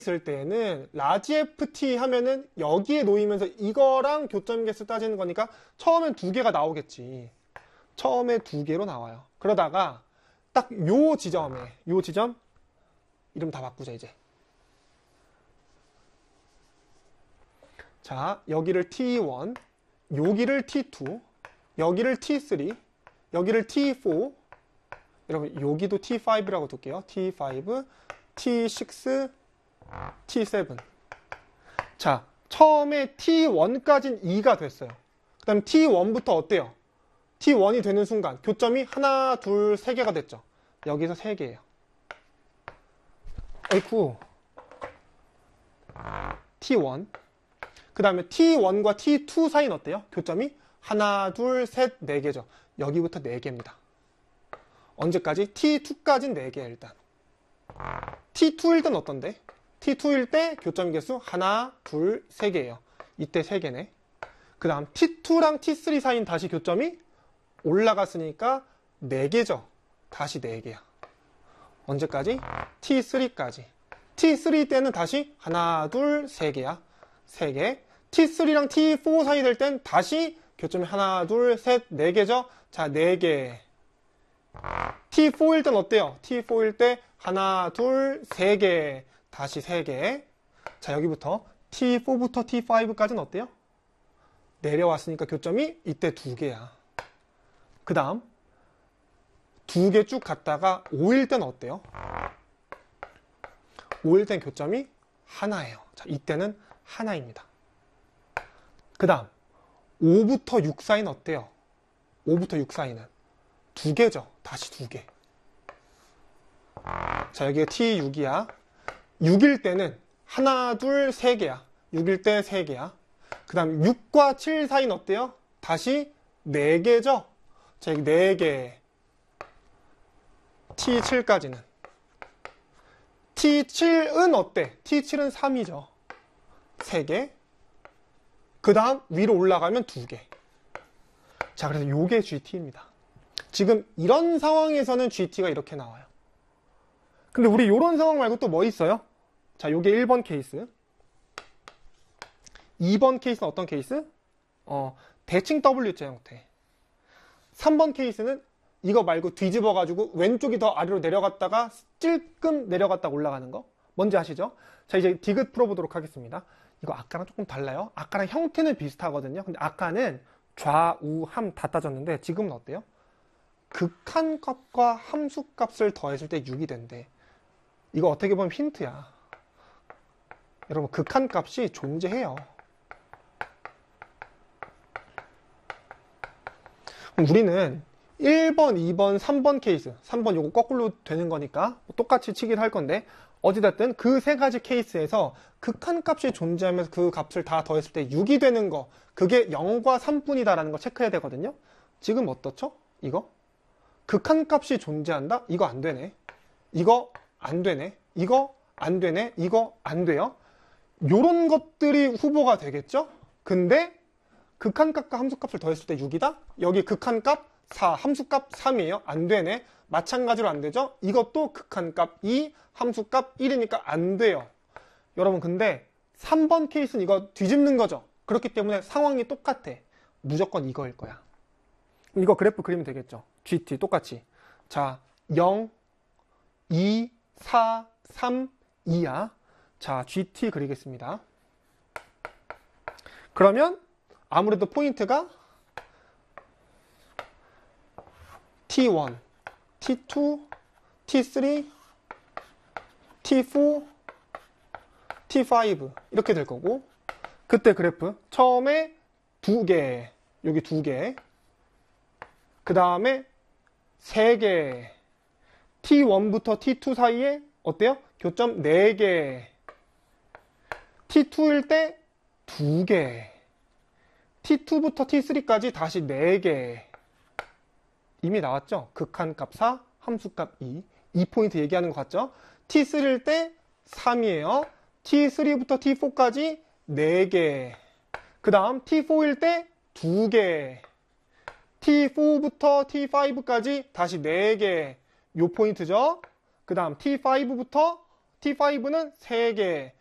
있을 때는 라지 FT 하면은 여기에 놓이면서 이거랑 교점 개수 따지는 거니까 처음엔 2개가 나오겠지. 처음에 2개로 나와요. 그러다가 딱 요 지점 이름 다 바꾸자 이제. 자, 여기를 T1, 여기를 T2, 여기를 T3, 여기를 T4, 여러분 여기도 T5라고 둘게요. T5, T6, T7. 자, 처음에 T1까지는 2가 됐어요. 그 다음에 T1부터 어때요? T1이 되는 순간 교점이 하나, 둘, 3개가 됐죠. 여기서 3개예요. 어이쿠. T1. 그 다음에 T1과 T2 사이는 어때요? 교점이 하나, 둘, 셋, 4개죠. 여기부터 4개입니다. 언제까지? T2까지는 4개야 일단. T2일 땐 어떤데? T2일 때 교점 개수 하나, 둘, 3개예요. 이때 3개네. 그 다음 T2랑 T3 사이는 다시 교점이 올라갔으니까 4개죠. 다시 4개야. 언제까지? T3까지. T3 때는 다시 하나, 둘, 3개야. 3개. T3랑 T4 사이 될 땐 다시 교점이 하나, 둘, 셋, 4개죠. 자, 4개. T4일 땐 어때요? T4일 때 하나, 둘, 3개. 다시 3개. 자, 여기부터 T4부터 T5까지는 어때요? 내려왔으니까 교점이 이때 2개야. 그 다음 2개 쭉 갔다가 5일 땐 어때요? 5일 땐 교점이 하나예요. 자, 이때는 하나입니다. 그 다음 5부터 6 사이는 어때요? 5부터 6 사이는 2개죠. 다시 2개. 자, 여기가 T6이야. 6일 때는 하나, 둘, 3개야. 6일 때 3개야. 그 다음 6과 7 사이는 어때요? 다시 4개죠? 자, 여기 4개. T7까지는. T7은 어때? T7은 3이죠. 3개. 그 다음 위로 올라가면 2개. 자, 그래서 요게 GT입니다. 지금 이런 상황에서는 GT가 이렇게 나와요. 근데 우리 이런 상황 말고 또 뭐 있어요? 자, 요게 1번 케이스. 2번 케이스는 어떤 케이스? 대칭 W자 형태. 3번 케이스는 이거 말고 뒤집어가지고 왼쪽이 더 아래로 내려갔다가 찔끔 내려갔다가 올라가는 거. 뭔지 아시죠? 자, 이제 디귿 풀어보도록 하겠습니다. 이거 아까랑 조금 달라요. 아까랑 형태는 비슷하거든요. 근데 아까는 좌우함 다 따졌는데 지금은 어때요? 극한값과 함수값을 더했을 때 6이 된대. 이거 어떻게 보면 힌트야. 여러분, 극한값이 존재해요. 그럼 우리는 1번, 2번, 3번 케이스, 3번 요거 거꾸로 되는 거니까 똑같이 치긴 할 건데 어찌됐든 그 세 가지 케이스에서 극한값이 존재하면서 그 값을 다 더했을 때 6이 되는 거, 그게 0과 3분이다 라는 거 체크해야 되거든요. 지금 어떻죠? 이거? 극한값이 존재한다? 이거 안 되네. 이거 안 되네. 이거 안 되네. 이거 안 돼요. 요런 것들이 후보가 되겠죠? 근데 극한값과 함수값을 더했을 때 6이다? 여기 극한값 4, 함수값 3이에요. 안 되네. 마찬가지로 안 되죠? 이것도 극한값 2, 함수값 1이니까 안 돼요. 여러분, 근데 3번 케이스는 이거 뒤집는 거죠. 그렇기 때문에 상황이 똑같아. 무조건 이거일 거야. 이거 그래프 그리면 되겠죠? GT 똑같이. 자, 0, 2, 4, 3, 2야. 자, GT 그리겠습니다. 그러면 아무래도 포인트가 T1, T2, T3, T4, T5 이렇게 될 거고, 그때 그래프 처음에 2개, 여기 2개, 그 다음에 3개, T1부터 T2 사이에 어때요? 교점 4개, T2일 때 2개, T2부터 T3까지 다시 4개. 이미 나왔죠? 극한값 4, 함수값 2. 이 포인트 얘기하는 거 같죠? T3일 때 3이에요. T3부터 T4까지 4개. 그 다음 T4일 때 2개. T4부터 T5까지 다시 4개. 요 포인트죠? 그 다음 T5부터 T5는 3개,